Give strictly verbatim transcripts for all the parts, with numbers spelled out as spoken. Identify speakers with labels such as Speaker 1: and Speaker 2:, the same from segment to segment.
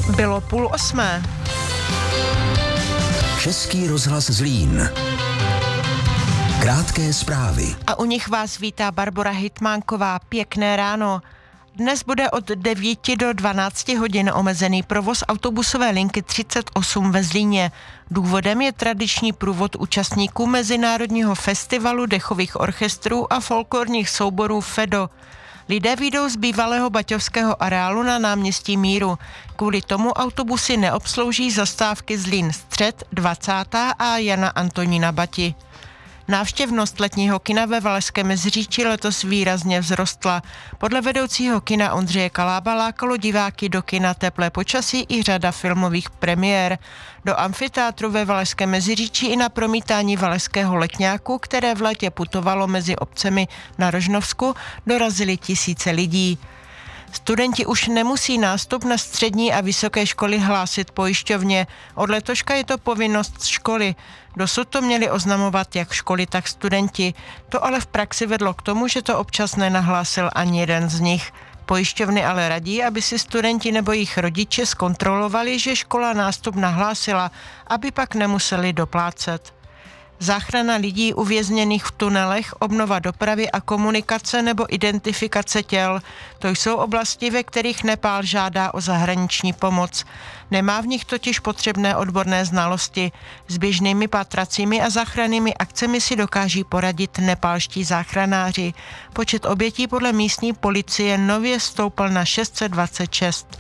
Speaker 1: Bylo půl osmé.
Speaker 2: Český rozhlas Zlín. Krátké zprávy.
Speaker 1: A u nich vás vítá Barbora Hitmánková. Pěkné ráno. Dnes bude od devíti do dvanácti hodin omezený provoz autobusové linky třicet osm ve Zlíně. Důvodem je tradiční průvod účastníků Mezinárodního festivalu dechových orchestrů a folklorních souborů FEDO. Lidé vyjdou z bývalého baťovského areálu na náměstí Míru. Kvůli tomu autobusy neobslouží zastávky Zlín Střed, dvacátá a Jana Antonína Bati. Návštěvnost letního kina ve Valašském Meziříčí letos výrazně vzrostla. Podle vedoucího kina Ondřeje Kalába lákalo diváky do kina Teplé počasí i řada filmových premiér. Do amfiteátru ve Valašském Meziříčí i na promítání Valašského letňáku, které v létě putovalo mezi obcemi na Rožnovsku, dorazili tisíce lidí. Studenti už nemusí nástup na střední a vysoké školy hlásit pojišťovně. Od letoška je to povinnost školy. Dosud to měli oznamovat jak školy, tak studenti. To ale v praxi vedlo k tomu, že to občas nenahlásil ani jeden z nich. Pojišťovny ale radí, aby si studenti nebo jejich rodiče zkontrolovali, že škola nástup nahlásila, aby pak nemuseli doplácet. Záchrana lidí uvězněných v tunelech, obnova dopravy a komunikace nebo identifikace těl. To jsou oblasti, ve kterých Nepál žádá o zahraniční pomoc. Nemá v nich totiž potřebné odborné znalosti. S běžnými pátracími a záchrannými akcemi si dokáží poradit nepálští záchranáři. Počet obětí podle místní policie nově stoupl na šest set dvacet šest.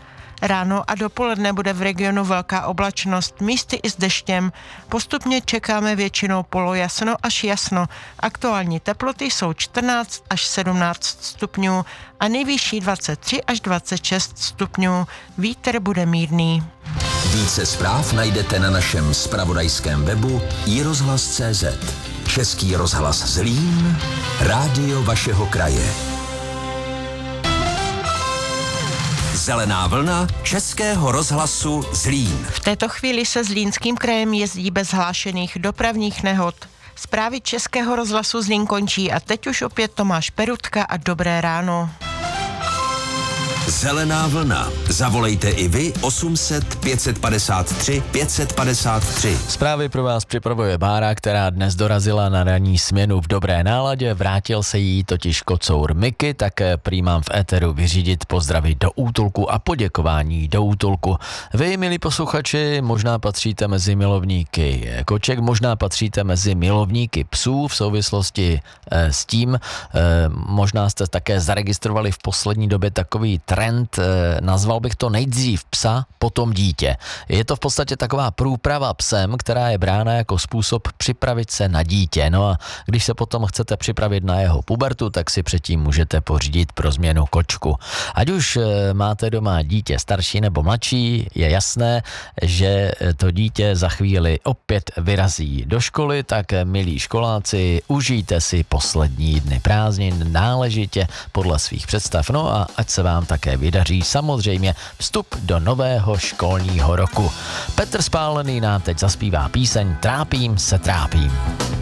Speaker 1: Ráno a dopoledne bude v regionu velká oblačnost, místy i s deštěm. Postupně čekáme většinou polojasno až jasno. Aktuální teploty jsou čtrnáct až sedmnáct stupňů a nejvyšší dvacet tři až dvacet šest stupňů. Vítr bude mírný.
Speaker 2: Více zpráv najdete na našem zpravodajském webu i rozhlas tečka cé zet. Český rozhlas Zlín, rádio vašeho kraje. Zelená vlna Českého rozhlasu Zlín.
Speaker 1: V této chvíli se Zlínským krajem jezdí bez hlášených dopravních nehod. Zprávy Českého rozhlasu Zlín končí a teď už opět Tomáš Perutka a dobré ráno.
Speaker 2: Zelená vlna. Zavolejte i vy osm set pět set padesát tři pět set padesát tři.
Speaker 3: Zprávy pro vás připravuje Bára, která dnes dorazila na ranní směnu v dobré náladě. Vrátil se jí totiž kocour Miky, tak prý mám v éteru vyřídit pozdravy do útulku a poděkování do útulku. Vy, milí posluchači, možná patříte mezi milovníky koček, možná patříte mezi milovníky psů v souvislosti eh, s tím. Eh, možná jste také zaregistrovali v poslední době takový trend, nazval bych to nejdřív psa, potom dítě. Je to v podstatě taková průprava psem, která je brána jako způsob připravit se na dítě. No a když se potom chcete připravit na jeho pubertu, tak si předtím můžete pořídit pro změnu kočku. Ať už máte doma dítě starší nebo mladší, je jasné, že to dítě za chvíli opět vyrazí do školy, tak milí školáci, užijte si poslední dny prázdnin náležitě podle svých představ. No a ať se vám také vydaří samozřejmě vstup do nového školního roku. Petr Spálený nám teď zaspívá píseň Trápím se trápím.